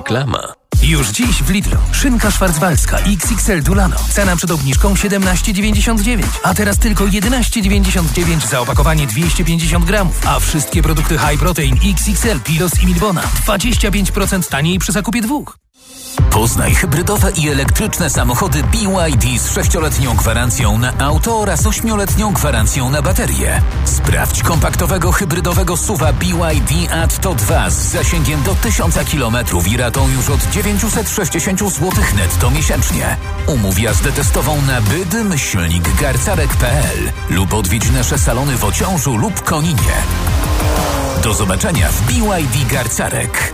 Reklama. Już dziś w Lidlu. Szynka szwarcwaldzka XXL Dulano. Cena przed obniżką 17,99. A teraz tylko 11,99 za opakowanie 250 gramów. A wszystkie produkty High Protein XXL, Pilos i Milbona 25% taniej przy zakupie dwóch. Poznaj hybrydowe i elektryczne samochody BYD z 6-letnią gwarancją na auto oraz 8-letnią gwarancją na baterie. Sprawdź kompaktowego hybrydowego SUV-a BYD Atto 2 z zasięgiem do 1000 km i ratą już od 960 zł netto miesięcznie. Umów jazdę testową na byd-garcarek.pl lub odwiedź nasze salony w Ociążu lub Koninie. Do zobaczenia w BYD Garcarek.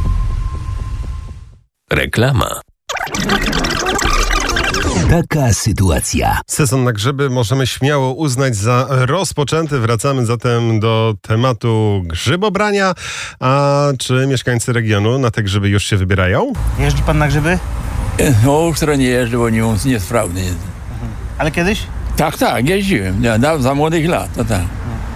Reklama. Taka sytuacja. Sezon na grzyby możemy śmiało uznać za rozpoczęty. Wracamy zatem do tematu grzybobrania. A czy mieszkańcy regionu na te grzyby już się wybierają? Jeździ pan na grzyby? No, które nie jeżdżę, bo niesprawny jest. Ale kiedyś? Tak, jeździłem. Za młodych lat, to tak.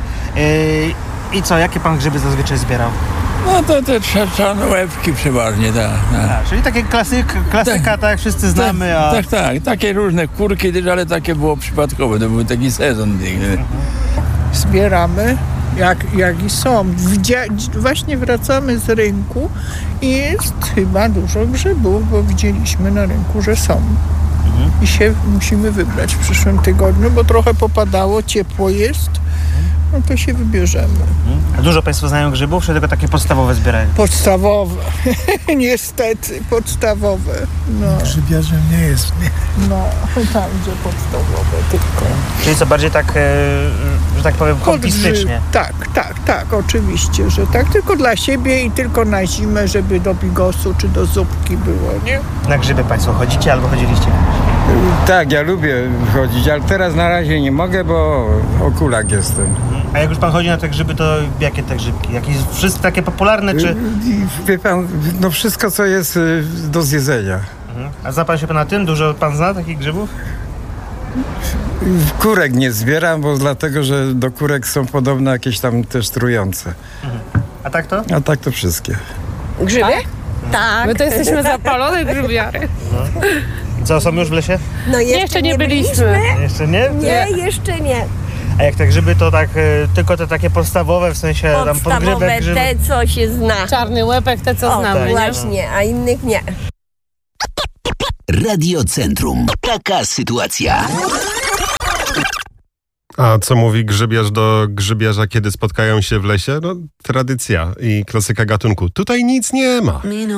I co, jakie pan grzyby zazwyczaj zbierał? No to te czarne łebki przeważnie, tak. Czyli takie klasyka, tak jak wszyscy znamy. Tak. Takie różne kurki też, ale takie było przypadkowe. To był taki sezon. Zbieramy jak i są. Właśnie wracamy z rynku i jest chyba dużo grzybów, bo widzieliśmy na rynku, że są. I się musimy wybrać w przyszłym tygodniu, bo trochę popadało, ciepło jest. No to się wybierzemy. A dużo państwo znają grzybów, czy tylko takie podstawowe zbierają? Podstawowe. Niestety, podstawowe. No. Grzybiarzem nie jest. No, tam gdzie podstawowe tylko. Czyli co, bardziej tak, że tak powiem, hobbystycznie? Tak, oczywiście, że tak. Tylko dla siebie i tylko na zimę, żeby do bigosu czy do zupki było, nie? Na grzyby państwo chodzicie albo chodziliście? Tak, ja lubię chodzić, ale teraz na razie nie mogę, bo okulak jestem. A jak już pan chodzi na te grzyby, to jakie te grzybki? Jakieś wszystkie takie popularne, czy...? Wie pan, no wszystko, co jest do zjedzenia. A zna pan się na tym? Dużo pan zna takich grzybów? Kurek nie zbieram, bo dlatego, że do kurek są podobne jakieś tam też trujące. A tak to? A tak to wszystkie. Grzyby? Tak. My to jesteśmy zapalone grzybiary. Co, są już w lesie? No jeszcze nie byliśmy. Jeszcze nie? Nie, jeszcze nie. A jak te grzyby, to tak tylko te takie podstawowe, w sensie tam podgrzybek, grzyby? Te, co się zna. Czarny łepek, te co znamy. Tak, właśnie, a innych nie. Radio Centrum. Taka sytuacja. A co mówi grzybiarz do grzybiarza, kiedy spotkają się w lesie? No, tradycja i klasyka gatunku. Tutaj nic nie ma.